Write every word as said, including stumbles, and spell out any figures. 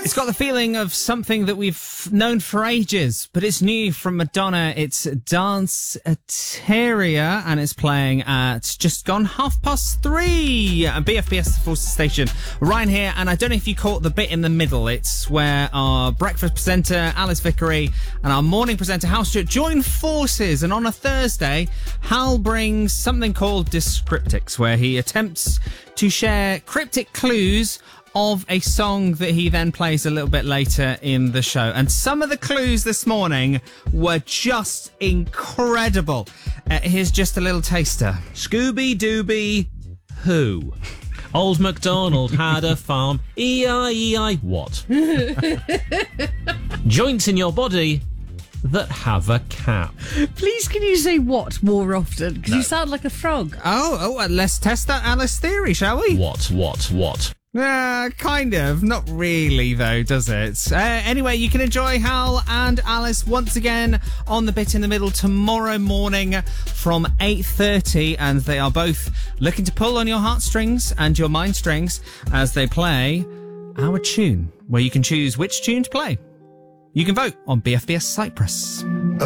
It's got the feeling of something that we've known for ages, but it's new from Madonna. It's Dance Ateria, and it's playing at just gone half past three at B F B S, the Forces Station. Ryan here, and I don't know if you caught the bit in the middle. It's where our breakfast presenter, Alice Vickery, and our morning presenter, Hal Stewart, join forces. And on a Thursday, Hal brings something called Descriptics, where he attempts to share cryptic clues of a song that he then plays a little bit later in the show. And some of the clues this morning were just incredible. Uh, here's just a little taster. Scooby-Dooby who? Old MacDonald had a farm. E I E I what? Joints in your body that have a cap. Please, can you say what more often? Because No. you sound like a frog. Oh, oh, uh, let's test that Alice theory, shall we? What, what, what? Uh, kind of. Not really, though, does it? Uh, anyway, you can enjoy Hal and Alice once again on the bit in the middle tomorrow morning from eight thirty, and they are both looking to pull on your heartstrings and your mind strings as they play our tune, where you can choose which tune to play. You can vote on B F B S Cyprus.